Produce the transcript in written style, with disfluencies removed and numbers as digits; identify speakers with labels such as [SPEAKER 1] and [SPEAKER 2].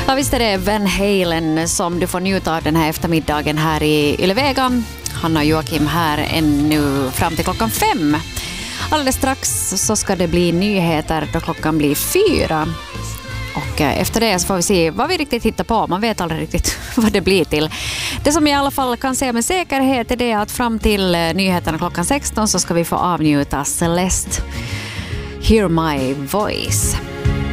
[SPEAKER 1] Ja, visst är det Van Halen som du får njuta av den här eftermiddagen här i Yle Vega. Hanna och Joakim här ännu fram till 5. Alldeles strax så ska det bli nyheter då klockan blir 4. Och efter det så får vi se vad vi riktigt hittar på. Man vet aldrig riktigt vad det blir till. Det som jag i alla fall kan säga med säkerhet är det att fram till nyheterna klockan 16 så ska vi få avnjuta Celeste, Hear My Voice.